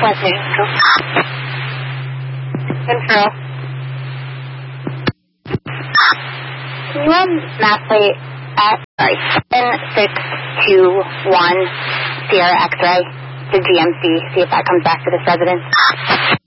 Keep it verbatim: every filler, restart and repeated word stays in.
West Newton. Control. Can you um, map plate at, sorry, seven six two one Sierra X-ray to G M C, see if that comes back to this residence?